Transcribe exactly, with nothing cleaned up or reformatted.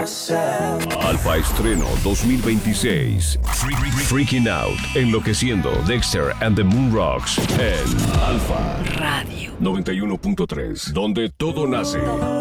Alfa Estreno dos mil veintiséis. Freaking Out, Enloqueciendo, Dexter and the Moon Rocks en Alfa Radio noventa y uno punto tres, donde todo nace.